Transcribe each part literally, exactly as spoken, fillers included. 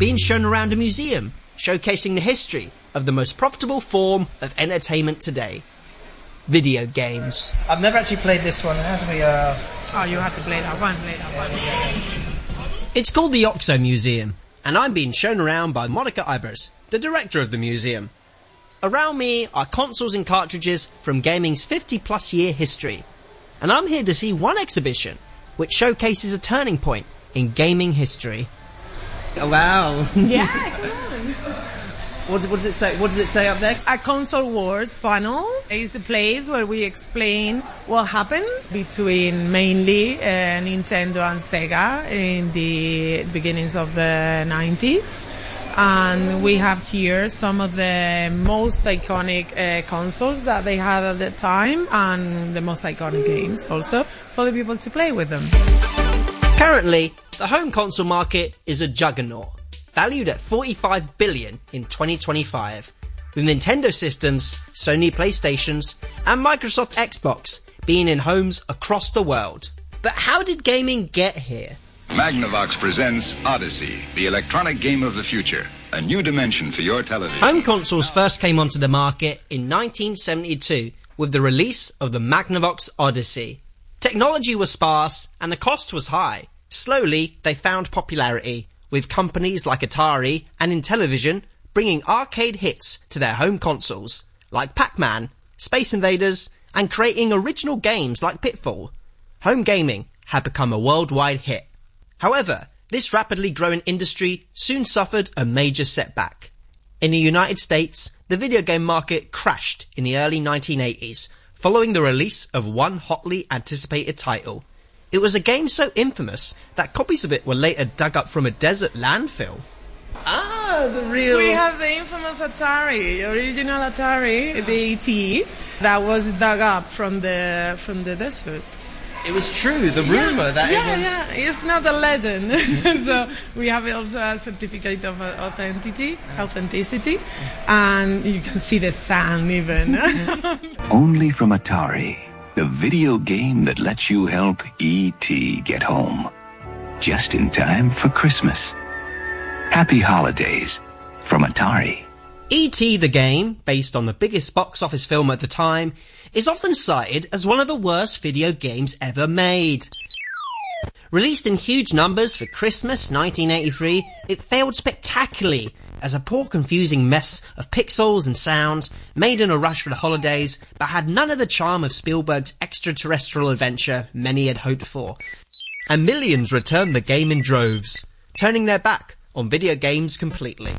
being shown around a museum, showcasing the history of the most profitable form of entertainment today. Video games. I've never actually played this one. How do we, uh... Oh, you have to play that one, play that one. It's called the Oxo Museum, and I'm being shown around by Monica Ibers, the director of the museum. Around me are consoles and cartridges from gaming's fifty plus year history, and I'm here to see one exhibition which showcases a turning point in gaming history. Oh, wow. Yeah, come on. What, what does it say? What does it say up next? A Console Wars panel is the place where we explain what happened between mainly uh, Nintendo and Sega in the beginnings of the nineties. And we have here some of the most iconic uh, consoles that they had at the time and the most iconic games also for the people to play with them. Currently, the home console market is a juggernaut, valued at forty-five billion dollars in twenty twenty-five, with Nintendo systems, Sony PlayStations, and Microsoft Xbox being in homes across the world. But how did gaming get here? Magnavox presents Odyssey, the electronic game of the future, a new dimension for your television. Home consoles first came onto the market in nineteen seventy-two with the release of the Magnavox Odyssey. Technology was sparse and the cost was high. Slowly, they found popularity, with companies like Atari and Intellivision bringing arcade hits to their home consoles, like Pac-Man, Space Invaders, and creating original games like Pitfall. Home gaming had become a worldwide hit. However, this rapidly growing industry soon suffered a major setback. In the United States, the video game market crashed in the early nineteen eighties, following the release of one hotly anticipated title. It was a game so infamous that copies of it were later dug up from a desert landfill. Ah, the real... We have the infamous Atari, original Atari, the E T, that was dug up from the from the desert. It was true, the rumour yeah, that yeah, it was... Yeah, it's not a legend. So we have also a certificate of authenticity, authenticity, and you can see the sound even. Only from Atari, the video game that lets you help E T get home. Just in time for Christmas. Happy holidays from Atari. E T the game, based on the biggest box office film at the time, is often cited as one of the worst video games ever made. Released in huge numbers for Christmas nineteen eighty-three, it failed spectacularly as a poor, confusing mess of pixels and sounds made in a rush for the holidays, but had none of the charm of Spielberg's extraterrestrial adventure many had hoped for. And millions returned the game in droves, turning their back on video games completely.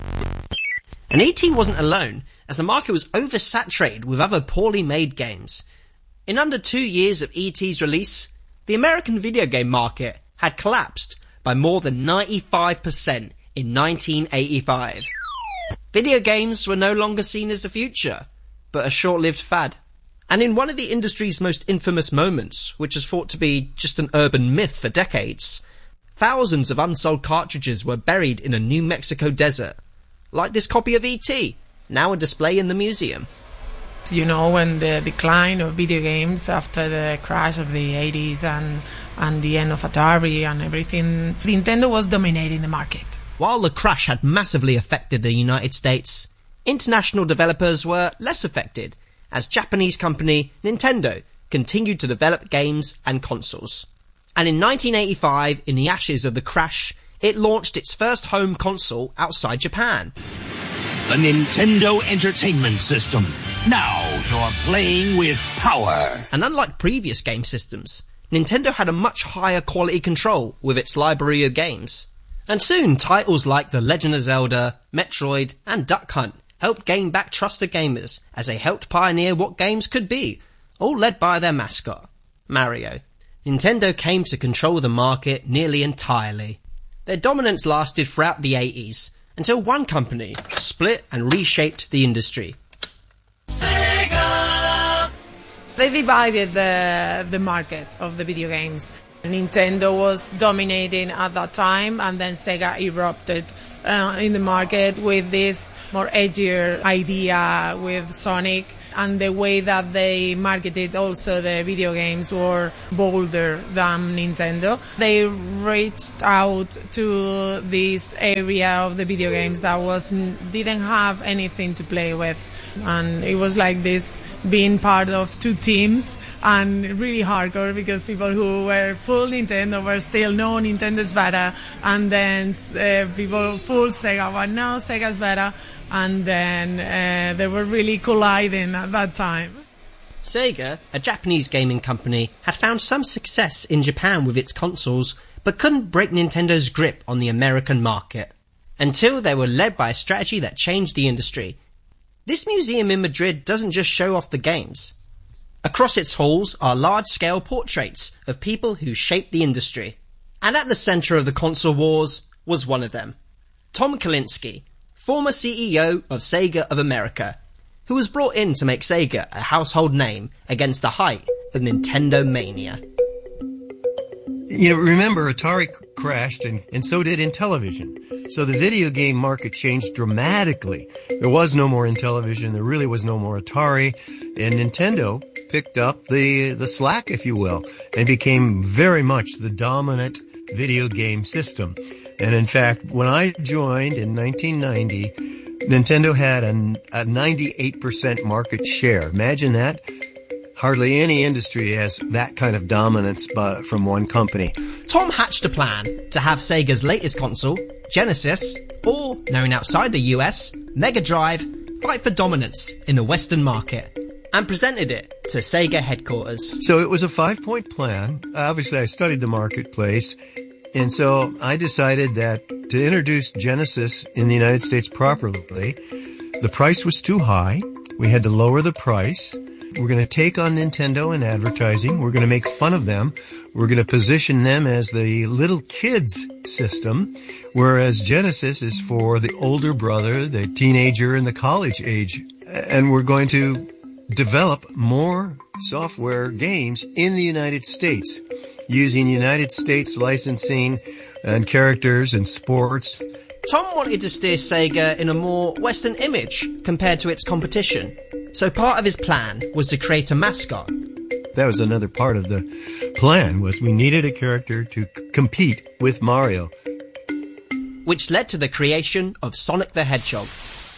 And E T wasn't alone, as the market was oversaturated with other poorly made games. In under two years of E T's release, the American video game market had collapsed by more than ninety-five percent in nineteen eighty-five. Video games were no longer seen as the future, but a short-lived fad. And in one of the industry's most infamous moments, which is thought to be just an urban myth for decades, thousands of unsold cartridges were buried in a New Mexico desert, like this copy of E T, now on display in the museum. You know, when the decline of video games after the crash of the eighties and, and the end of Atari and everything, Nintendo was dominating the market. While the crash had massively affected the United States, international developers were less affected, as Japanese company Nintendo continued to develop games and consoles. And in nineteen eighty-five, in the ashes of the crash, it launched its first home console outside Japan. The Nintendo Entertainment System. Now you're playing with power. And unlike previous game systems, Nintendo had a much higher quality control with its library of games. And soon, titles like The Legend of Zelda, Metroid, and Duck Hunt helped gain back trust of gamers as they helped pioneer what games could be, all led by their mascot, Mario. Nintendo came to control the market nearly entirely. Their dominance lasted throughout the eighties, until one company split and reshaped the industry. Sega! They divided the, the market of the video games. Nintendo was dominating at that time, and then Sega erupted uh, in the market with this more edgier idea with Sonic. and the way that they marketed also the video games were bolder than Nintendo. They reached out to this area of the video games that was didn't have anything to play with, and it was like this being part of two teams and really hardcore, because people who were full Nintendo were still no, Nintendo's better, and then uh, people full Sega were no, Sega's better, and then uh, they were really colliding at that time. Sega, a Japanese gaming company, had found some success in Japan with its consoles, but couldn't break Nintendo's grip on the American market, until they were led by a strategy that changed the industry. This museum in Madrid doesn't just show off the games. Across its halls are large-scale portraits of people who shaped the industry. And at the centre of the console wars was one of them. Tom Kalinske, former C E O of Sega of America, who was brought in to make Sega a household name against the height of Nintendo mania. You know, remember, Atari crashed, and, and so did Intellivision. So the video game market changed dramatically. There was no more Intellivision, there really was no more Atari, and Nintendo picked up the, the slack, if you will, and became very much the dominant video game system. And in fact, when I joined in nineteen ninety, Nintendo had a, a ninety-eight percent market share. Imagine that. Hardly any industry has that kind of dominance from one company. Tom hatched a plan to have Sega's latest console, Genesis, or, known outside the U S, Mega Drive, fight for dominance in the Western market, and presented it to Sega headquarters. So it was a five-point plan. Obviously, I studied the marketplace, and so I decided that to introduce Genesis in the United States properly, the price was too high. We had to lower the price. We're going to take on Nintendo in advertising. We're going to make fun of them. We're going to position them as the little kids system, whereas Genesis is for the older brother, the teenager, and the college age. And we're going to develop more software games in the United States using United States licensing and characters and sports. Tom wanted to steer Sega in a more Western image compared to its competition. So part of his plan was to create a mascot. That was another part of the plan, was we needed a character to c- compete with Mario. Which led to the creation of Sonic the Hedgehog.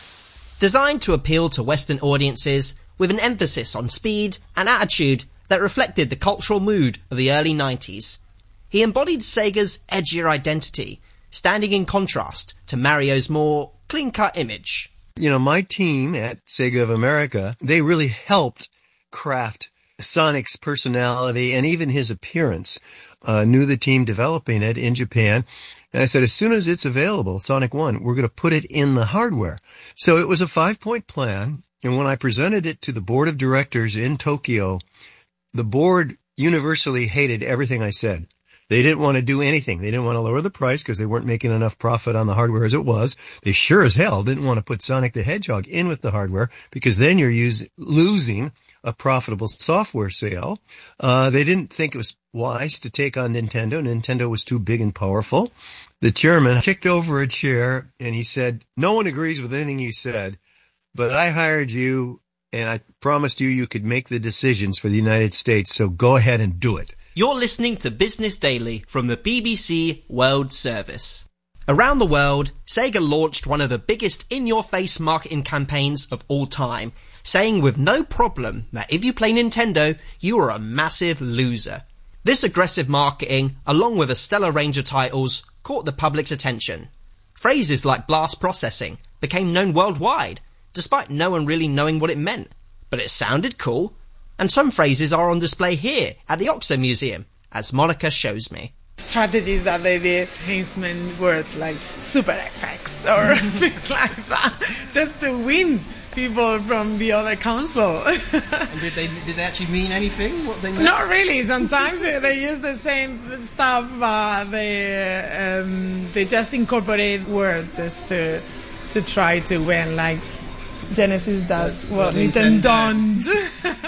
Designed to appeal to Western audiences with an emphasis on speed and attitude that reflected the cultural mood of the early nineties. He embodied Sega's edgier identity, standing in contrast to Mario's more clean-cut image. You know, my team at Sega of America, they really helped craft Sonic's personality and even his appearance. Uh, knew the team developing it in Japan. And I said, as soon as it's available, Sonic one, we're going to put it in the hardware. So it was a five-point plan. And when I presented it to the board of directors in Tokyo, the board universally hated everything I said. They didn't want to do anything. They didn't want to lower the price because they weren't making enough profit on the hardware as it was. They sure as hell didn't want to put Sonic the Hedgehog in with the hardware because then you're use, losing a profitable software sale. Uh, they didn't think it was wise to take on Nintendo. Nintendo was too big and powerful. The chairman kicked over a chair and he said, no one agrees with anything you said, but I hired you and I promised you you could make the decisions for the United States, so go ahead and do it. You're listening to Business Daily from the B B C World Service. Around the world, Sega launched one of the biggest in-your-face marketing campaigns of all time, saying with no problem that if you play Nintendo, you are a massive loser. This aggressive marketing, along with a stellar range of titles, caught the public's attention. Phrases like blast processing became known worldwide, despite no one really knowing what it meant. But it sounded cool. And some phrases are on display here at the Oxo Museum, as Monica shows me. Strategies that they did, enhancement words like super effects or things like that, just to win people from the other console. And did they did they actually mean anything? What they meant? Not really. Sometimes they use the same stuff, but they um, they just incorporate words just to to try to win. Like Genesis does what Nintendo don't.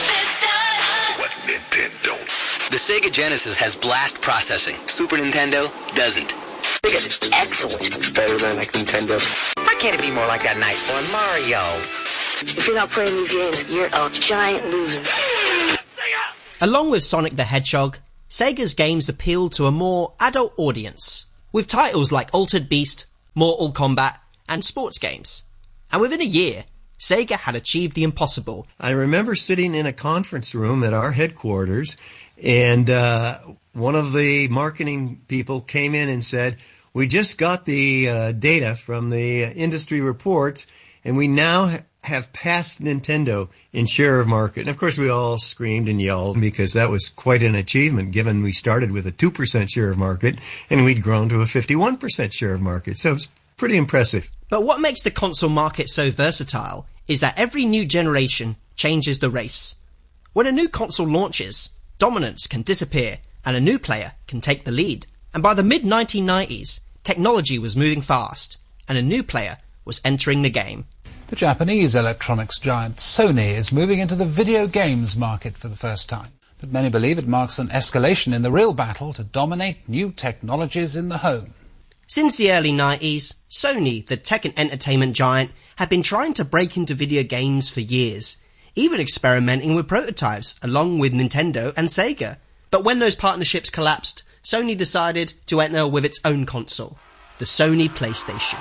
The Sega Genesis has blast processing. Super Nintendo doesn't. It's excellent. It's better than like Nintendo. Why can't it be more like that nice one, Mario? If you're not playing these games, you're a giant loser. Along with Sonic the Hedgehog, Sega's games appeal to a more adult audience, with titles like Altered Beast, Mortal Kombat, and sports games. And within a year, Sega had achieved the impossible. I remember sitting in a conference room at our headquarters, and uh, one of the marketing people came in and said, we just got the uh, data from the industry reports, and we now ha- have passed Nintendo in share of market. And of course, we all screamed and yelled because that was quite an achievement, given we started with a two percent share of market, and we'd grown to a fifty-one percent share of market. So it's pretty impressive. But what makes the console market so versatile is that every new generation changes the race. When a new console launches, dominance can disappear and a new player can take the lead. And by the mid nineteen nineties, technology was moving fast and a new player was entering the game. The Japanese electronics giant Sony is moving into the video games market for the first time. But many believe it marks an escalation in the real battle to dominate new technologies in the home. Since the early nineties, Sony, the tech and entertainment giant, had been trying to break into video games for years, even experimenting with prototypes along with Nintendo and Sega. But when those partnerships collapsed, Sony decided to enter with its own console, the Sony PlayStation.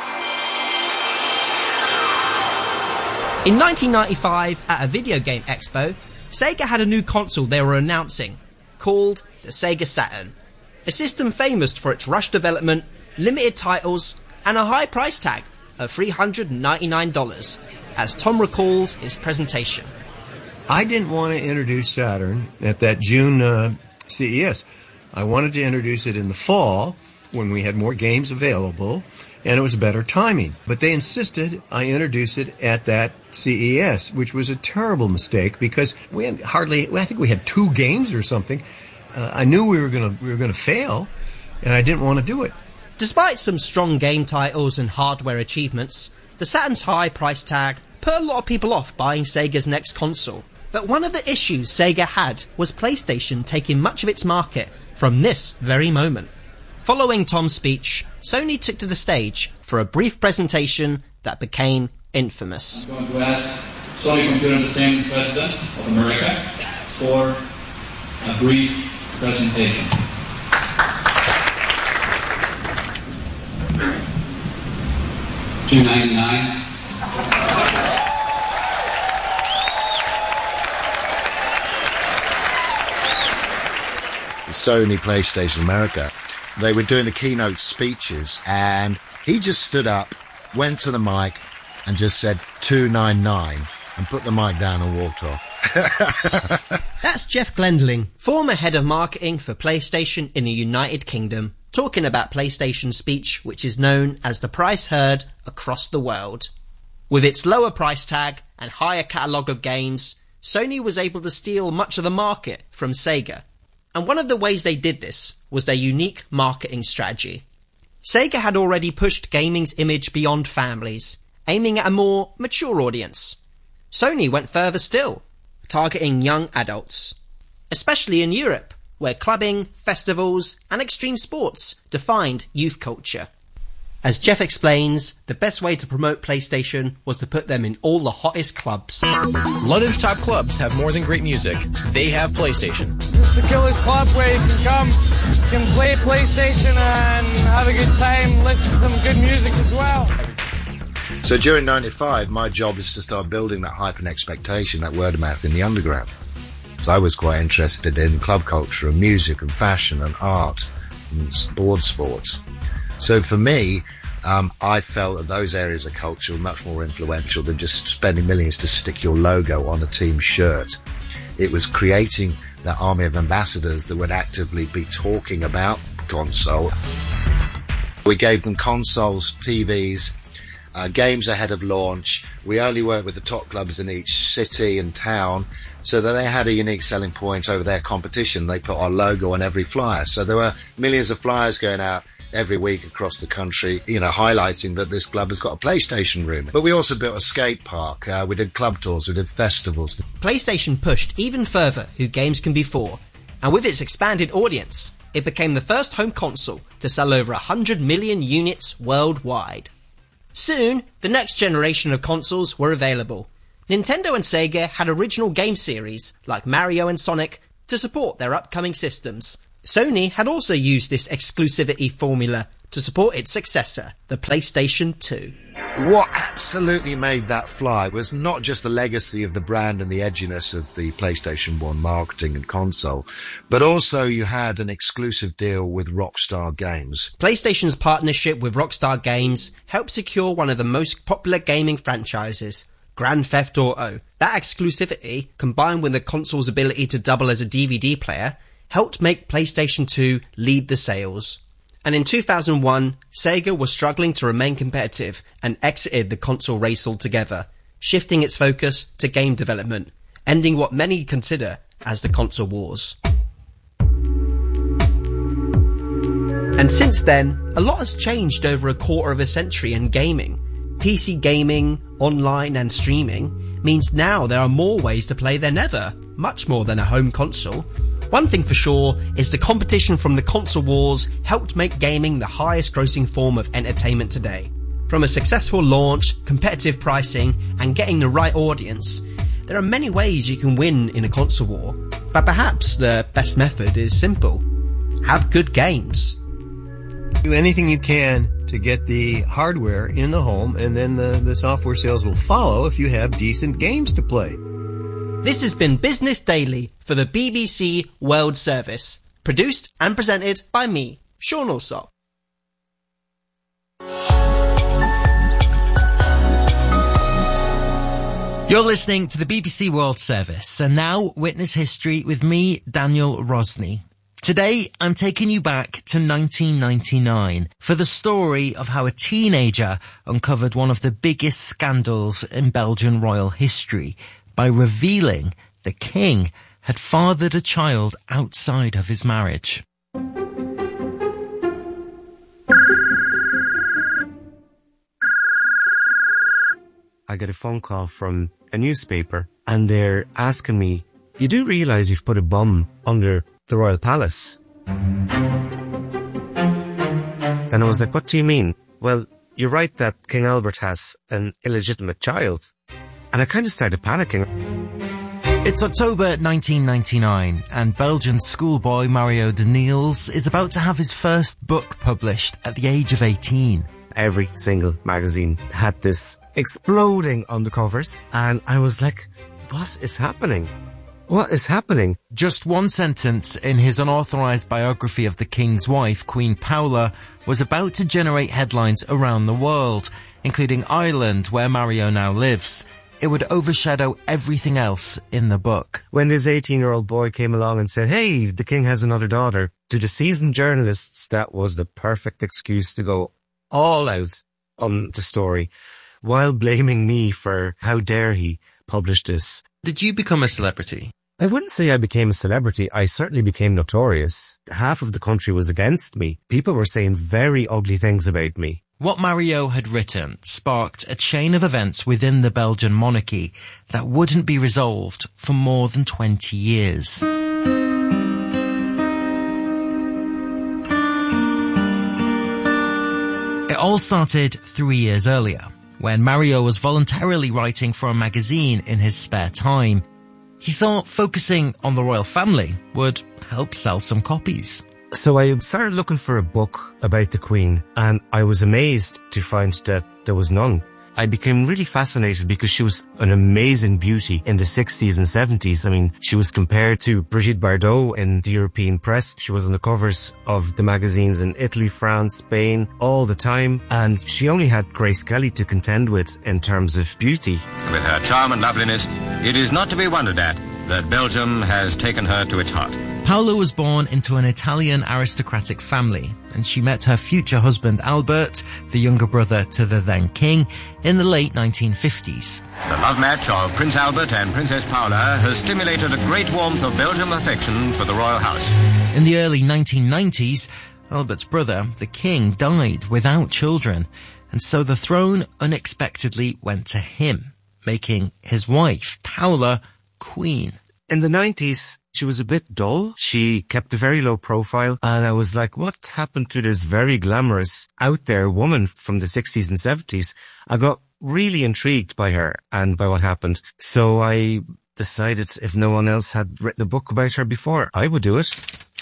In nineteen ninety-five, at a video game expo, Sega had a new console they were announcing, called the Sega Saturn. A system famous for its rush development, limited titles, and a high price tag of three hundred ninety-nine dollars, as Tom recalls his presentation. I didn't want to introduce Saturn at that June uh, C E S. I wanted to introduce it in the fall when we had more games available and it was better timing. But they insisted I introduce it at that C E S, which was a terrible mistake because we had hardly, I think we had two games or something. Uh, I knew we were going to we were going to fail, and I didn't want to do it. Despite some strong game titles and hardware achievements, the Saturn's high price tag put a lot of people off buying Sega's next console. But one of the issues Sega had was PlayStation taking much of its market from this very moment. Following Tom's speech, Sony took to the stage for a brief presentation that became infamous. I'm going to ask Sony Computer Entertainment President of America for a brief presentation. two ninety-nine. Sony PlayStation America. They were doing the keynote speeches, and he just stood up, went to the mic, and just said two ninety-nine, and put the mic down and walked off. That's Jeff Glendling, former head of marketing for PlayStation in the United Kingdom, talking about PlayStation's speech, which is known as the price heard across the world. With its lower price tag and higher catalogue of games, Sony was able to steal much of the market from Sega. And one of the ways they did this was their unique marketing strategy. Sega had already pushed gaming's image beyond families, aiming at a more mature audience. Sony went further still, targeting young adults, especially in Europe, where clubbing, festivals, and extreme sports defined youth culture. As Jeff explains, the best way to promote PlayStation was to put them in all the hottest clubs. London's top clubs have more than great music. They have PlayStation. This is the Killers Club where you can come, you can play PlayStation and have a good time, listen to some good music as well. So during ninety-five, my job is to start building that hype and expectation, that word of mouth in the underground. So I was quite interested in club culture and music and fashion and art and board sports. So for me, um, I felt that those areas of culture were much more influential than just spending millions to stick your logo on a team shirt. It was creating that army of ambassadors that would actively be talking about console. We gave them consoles, T Vs, uh, games ahead of launch. We only worked with the top clubs in each city and town so that they had a unique selling point over their competition. They put our logo on every flyer. So there were millions of flyers going out every week across the country, you know, highlighting that this club has got a PlayStation room. But we also built a skate park. Uh, we did club tours. We did festivals. PlayStation pushed even further who games can be for. And with its expanded audience, it became the first home console to sell over one hundred million units worldwide. Soon, the next generation of consoles were available. Nintendo and Sega had original game series, like Mario and Sonic, to support their upcoming systems. Sony had also used this exclusivity formula to support its successor, the PlayStation two. What absolutely made that fly was not just the legacy of the brand and the edginess of the PlayStation one marketing and console, but also you had an exclusive deal with Rockstar Games. PlayStation's partnership with Rockstar Games helped secure one of the most popular gaming franchises, Grand Theft Auto. That exclusivity, combined with the console's ability to double as a D V D player, helped make PlayStation two lead the sales. And in two thousand one, Sega was struggling to remain competitive and exited the console race altogether, shifting its focus to game development, ending what many consider as the console wars. And since then, a lot has changed over a quarter of a century in gaming. P C gaming, online and streaming means now there are more ways to play than ever, much more than a home console. One thing for sure is the competition from the console wars helped make gaming the highest grossing form of entertainment today. From a successful launch, competitive pricing, and getting the right audience, there are many ways you can win in a console war, but perhaps the best method is simple. Have good games. Do anything you can to get the hardware in the home, and then the, the software sales will follow if you have decent games to play. This has been Business Daily for the B B C World Service, produced and presented by me, Sean Alsop. You're listening to the B B C World Service, and now Witness History with me, Daniel Rosney. Today, I'm taking you back to nineteen ninety-nine for the story of how a teenager uncovered one of the biggest scandals in Belgian royal history by revealing the king had fathered a child outside of his marriage. I get a phone call from a newspaper and they're asking me, you do realise you've put a bomb under the royal palace? And I was like, what do you mean? Well, you're right that King Albert has an illegitimate child. And I kind of started panicking. It's October nineteen ninety-nine, and Belgian schoolboy Mario de Niels is about to have his first book published at the age of eighteen. Every single magazine had this exploding on the covers, and I was like, what is happening? What is happening? Just one sentence in his unauthorized biography of the king's wife, Queen Paula, was about to generate headlines around the world, including Ireland, where Mario now lives. It would overshadow everything else in the book. When this eighteen-year-old boy came along and said, hey, the king has another daughter, to the seasoned journalists, that was the perfect excuse to go all out on the story, while blaming me for how dare he publish this. Did you become a celebrity? I wouldn't say I became a celebrity. I certainly became notorious. Half of the country was against me. People were saying very ugly things about me. What Mario had written sparked a chain of events within the Belgian monarchy that wouldn't be resolved for more than twenty years. It all started three years earlier, when Mario was voluntarily writing for a magazine in his spare time. He thought focusing on the royal family would help sell some copies. So I started looking for a book about the Queen, and I was amazed to find that there was none. I became really fascinated because she was an amazing beauty in the sixties and seventies. I mean, she was compared to Brigitte Bardot in the European press. She was on the covers of the magazines in Italy, France, Spain, all the time. And she only had Grace Kelly to contend with in terms of beauty. With her charm and loveliness, it is not to be wondered at that Belgium has taken her to its heart. Paula was born into an Italian aristocratic family, and she met her future husband Albert, the younger brother to the then king, in the late nineteen fifties. The love match of Prince Albert and Princess Paula has stimulated a great warmth of Belgian affection for the royal house. In the early nineteen nineties, Albert's brother, the king, died without children, and so the throne unexpectedly went to him, making his wife, Paula, queen. In the nineties, she was a bit dull. She kept a very low profile. And I was like, what happened to this very glamorous, out there woman from the sixties and seventies? I got really intrigued by her and by what happened. So I decided if no one else had written a book about her before, I would do it.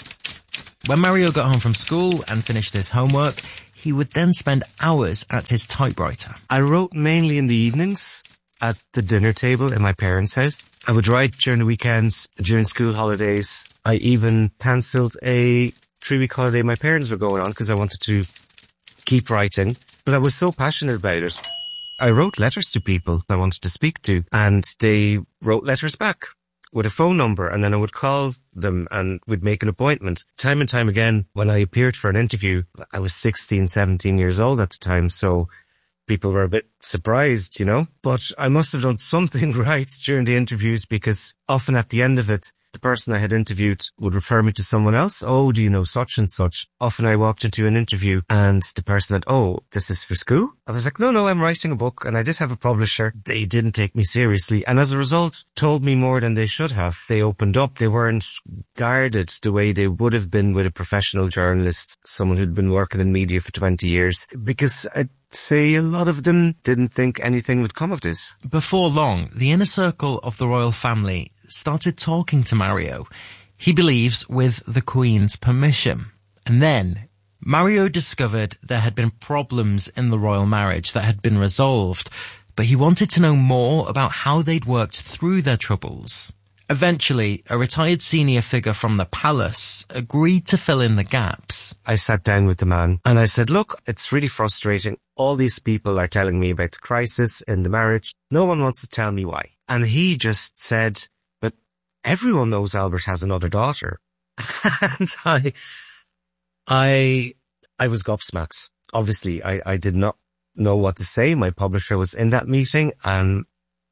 When Mario got home from school and finished his homework, he would then spend hours at his typewriter. I wrote mainly in the evenings at the dinner table in my parents' house. I would write during the weekends, during school holidays. I even cancelled a three-week holiday my parents were going on because I wanted to keep writing. But I was so passionate about it. I wrote letters to people I wanted to speak to, and they wrote letters back with a phone number, and then I would call them and we'd make an appointment. Time and time again, when I appeared for an interview, I was sixteen, seventeen years old at the time, so people were a bit surprised, you know. But I must have done something right during the interviews, because often at the end of it, the person I had interviewed would refer me to someone else. Oh, do you know such and such? Often I walked into an interview and the person went, oh, this is for school? I was like, no, no, I'm writing a book and I just have a publisher. They didn't take me seriously. And as a result, told me more than they should have. They opened up. They weren't guarded the way they would have been with a professional journalist, someone who'd been working in media for twenty years. Because I'd say a lot of them didn't think anything would come of this. Before long, the inner circle of the royal family started talking to Mario. He believes with the Queen's permission. And then Mario discovered there had been problems in the royal marriage that had been resolved, but he wanted to know more about how they'd worked through their troubles. Eventually, a retired senior figure from the palace agreed to fill in the gaps. I sat down with the man and I said, look, it's really frustrating. All these people are telling me about the crisis in the marriage. No one wants to tell me why. And he just said, but everyone knows Albert has another daughter. And I, I, I was gobsmacked. Obviously, I, I did not know what to say. My publisher was in that meeting and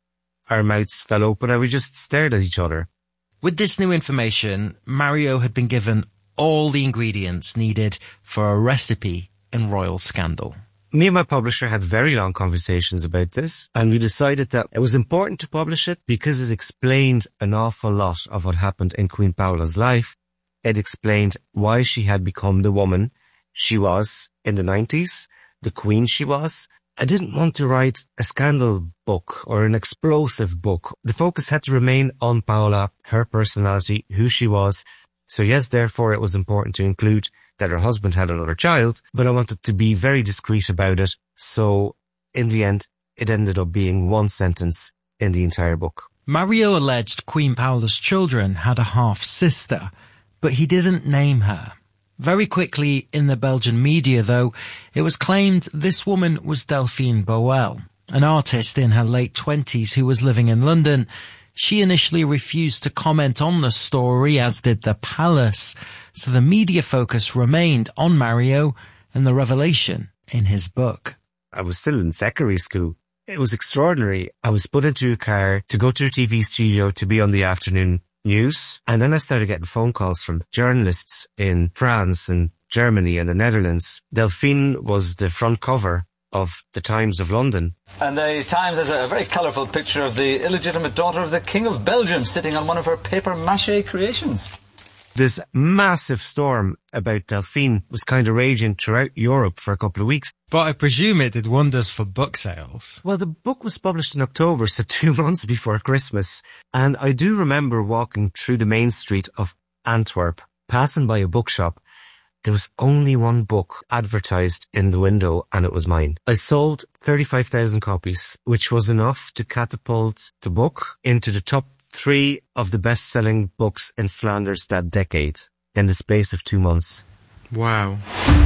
our mouths fell open and we just stared at each other. With this new information, Mario had been given all the ingredients needed for a recipe in royal scandal. Me and my publisher had very long conversations about this, and we decided that it was important to publish it because it explained an awful lot of what happened in Queen Paola's life. It explained why she had become the woman she was in the nineties, the queen she was. I didn't want to write a scandal book or an explosive book. The focus had to remain on Paola, her personality, who she was. So yes, therefore it was important to include that her husband had another child, but I wanted to be very discreet about it. So in the end, it ended up being one sentence in the entire book. Mario alleged Queen Paola's children had a half-sister, but he didn't name her. Very quickly in the Belgian media, though, it was claimed this woman was Delphine Boel, an artist in her late twenties who was living in London. She initially refused to comment on the story, as did the palace, so the media focus remained on Mario and the revelation in his book. I was still in secondary school. It was extraordinary. I was put into a car to go to a T V studio to be on the afternoon news, and then I started getting phone calls from journalists in France and Germany and the Netherlands. Delphine was the front cover of the Times of London. And the Times has a very colourful picture of the illegitimate daughter of the King of Belgium sitting on one of her papier-mâché creations. This massive storm about Delphine was kind of raging throughout Europe for a couple of weeks. But I presume it did wonders for book sales. Well, the book was published in October, so two months before Christmas. And I do remember walking through the main street of Antwerp, passing by a bookshop. There was only one book advertised in the window, and it was mine. I sold thirty-five thousand copies, which was enough to catapult the book into the top three of the best-selling books in Flanders that decade, in the space of two months. Wow.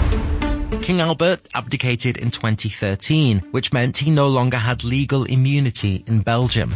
King Albert abdicated in twenty thirteen, which meant he no longer had legal immunity in Belgium.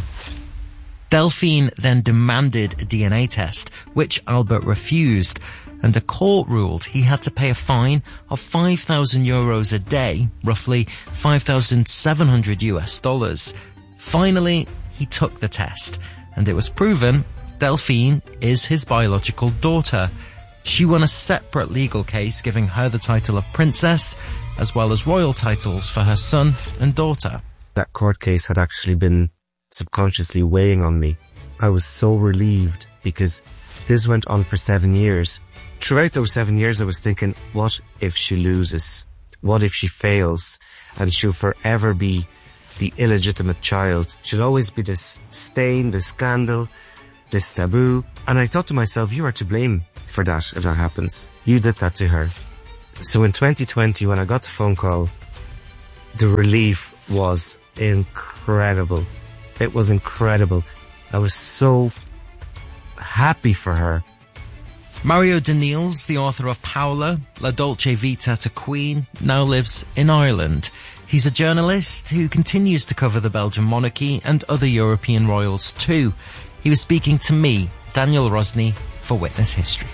Delphine then demanded a D N A test, which Albert refused, and a court ruled he had to pay a fine of five thousand euros a day, roughly five thousand seven hundred US dollars. Finally, he took the test, and it was proven Delphine is his biological daughter. She won a separate legal case giving her the title of princess, as well as royal titles for her son and daughter. That court case had actually been subconsciously weighing on me I was so relieved because this went on for seven years. Throughout those seven years, I was thinking, what if she loses? What if she fails? And she'll forever be the illegitimate child. She'll always be this stain, this scandal, this taboo. And I thought to myself, you are to blame for that if that happens. You did that to her. So in twenty twenty, when I got the phone call, the relief was incredible. It was incredible. I was so happy for her. Mario Daniels, the author of Paola, La Dolce Vita to Queen, now lives in Ireland. He's a journalist who continues to cover the Belgian monarchy and other European royals too. He was speaking to me, Daniel Rosny, for Witness History.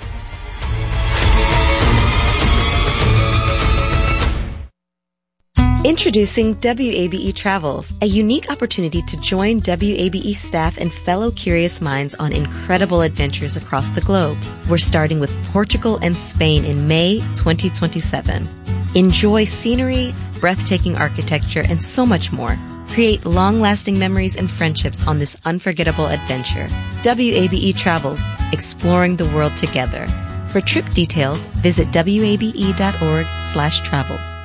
Introducing W A B E Travels, a unique opportunity to join W A B E staff and fellow curious minds on incredible adventures across the globe. We're starting with Portugal and Spain in May twenty twenty-seven. Enjoy scenery, breathtaking architecture, and so much more. Create long-lasting memories and friendships on this unforgettable adventure. W A B E Travels, exploring the world together. For trip details, visit W A B E dot org slash travels.